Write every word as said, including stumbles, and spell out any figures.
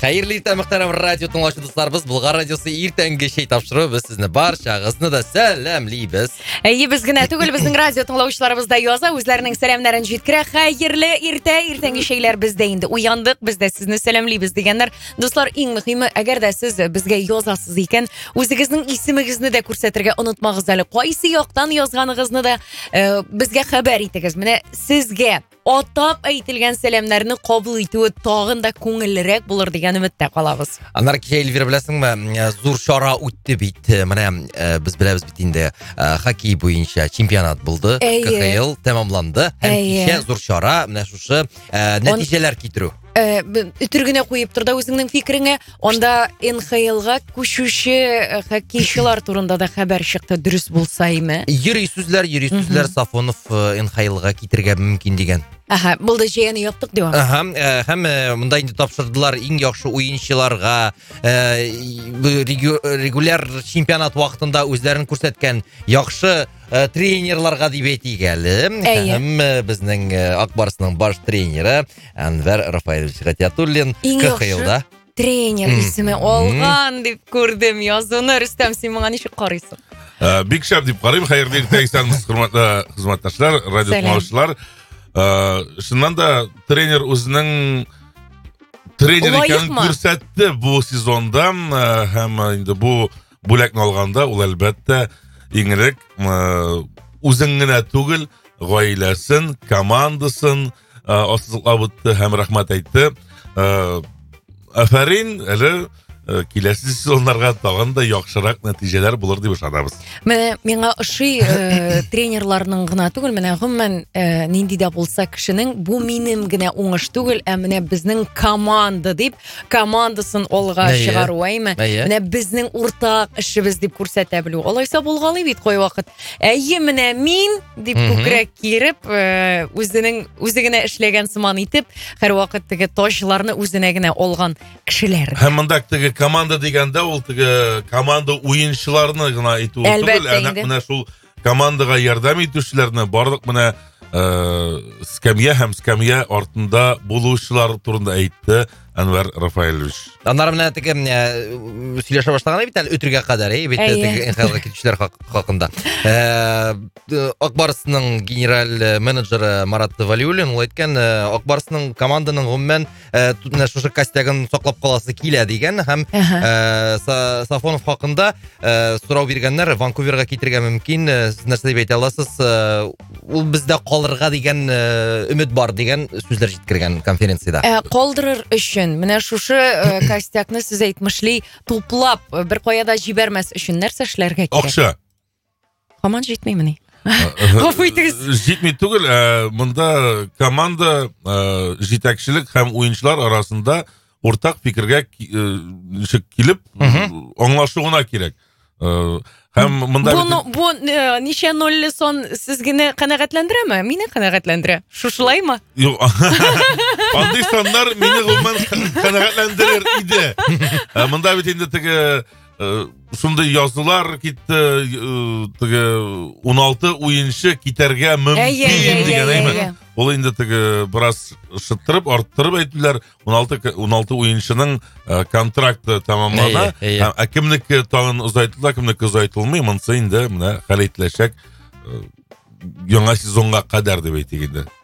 Қайырлы ерте мақтарым радио тыңлаушы достарыбыз. Бұлғар радиосы ертеңгі шей тапшыру. Біз сізні баршағызны да сәлемлейбіз. Әйе, біз генә түгел, біздің радио тыңлаушыларыбыз да яза, үзләренең сәламнарын җиткерә. Хәерле иртә, ертеңге шейләр бездә инде. Уяндык, без дә сезне сәламлейбез дигәннәр. Дуслар, иң мөһиме, әгәр дә сез безгә язасыз икән, үзегезнең исемегезне дә күрсәтергә онытмагыз әле. Кайсы яктан язганыгызны да э, безгә хәбәр итегез. Менә сезгә атап әйтелгән сәламнәрне кабул итүе тагын да күңеллерәк булыр дигән үмиттә калабыз. Аннары кичә Эльвира беләсеңме, зур чара үтте бит. Менә без беләбез бит инде, хоккей буенча чемпионат булды. КХЛ тәмамланды. Һәм кичә зур чара менә шушы нәтиҗәләр китерү. Үтергенә куеп торда үзеңнең фикереңә, анда эн ха элга күчүче хоккейчылар турында да хәбәр чыкты, дөрес булса име? Йөри сүзләр, йөри сүзләр, Сафонов эн ха элга китергә мөмкин дигән. Аха, булды җыяны яптык дип. Аха, һәм монда инде тапшырдылар иң яхшы уенчыларга, регуляр чемпионат вакытында үзләрен күрсәткән яхшы тренерларга дип әйтик әле. Һәм безнең Акбарсның баш тренеры Әнвәр Рафаилович Гатиятуллин КХЛда тренер исеме алган дип күрдем язуны. Рөстәм, син моңа ничек карыйсың? Бик шәп дип карыйм. Хәерле иртә, хөрмәтле хезмәттәшләр, радио тыңлаучылар. Шуннан да тренер үзенең тренер икәнен күрсәтте бу сезонда, һәм инде бу бүләкне алганда ул әлбәттә иңрәк үзен генә түгел, гаиләсен, командасын ассызыклап үтте һәм рәхмәт әйтте. Афәрин, әле киләсе сезоннарга тагын да яхшырак нәтиҗәләр булыр дип ышанабыз. Менә миңа ошый тренерларның гына түгел, менә гомумән нинди дә булса кешенең бу минем генә уңыш түгел, ә менә безнең команда дип командасын алга чыгару әйме. Менә безнең уртак эшебез дип күрсәтә белү. Алайса булгалый бит кай вакыт. Әйе, менә мин дип күкрәк киреп, үзенең үзе генә эшләгән сыман итеп, һәрвакыт теге таҗларны үзенә генә алган кешеләр. Һәм монда теге команда дигәндә ул теге команда уенчыларны гына әйтү түгел, әнә менә шул командага ярдәм итүчеләрне барлык менә скамья һәм скамья артында булучылар турында әйтте Әнвәр Рафаилович. Аннары менә теге сөйләшә башлаган бит әле үтергә кадәр, бит теге эн ха элга китүчеләр хакында. Акбарсның генераль менеджеры Марат Валиуллин ул әйткән, Акбарсның команданың гомумән шушы костягын саклап каласы килә дигән, һәм Сафонов хакында сорау биргәннәр, Ванкуверга китергә мөмкин, сез нәрсә дип әйтә аласыз? Ул бездә калырга дигән өмет бар дигән сүзләр җиткергән конференцияда. Калдырыр өчен менә шушы костякны сез әйтмешли туплап бер каяда җибәрмәс өчен нәрсә эшләргә кирәк? Акча. Һаман җитмимени? Гафу итегез. Җитми түгел, монда команда, җитәкчелек һәм уенчылар арасында уртак фикергә килеп аңлашуына кирәк. Һәм монда бу ничә ноль сон сезгә канәгатьләндерәме? Мине канәгатьләндерә. Шушылаймы? Юк. Андый саннар мине гомумән канәгатьләндерер иде. Монда бит инде теге шундый язулар китте, теге ун алты уенчы китәргә мөмкин дигән әйме. Ул инде теге бераз шыттырып, арттырып әйттеләр. ун алты уенчының контракты тәмамлана. Ә кемнеке тагын озайтыла, кемнеке озайтылмый, монысы инде менә хәл ителәчәк яңа сезонга кадәр дип әйтик инде.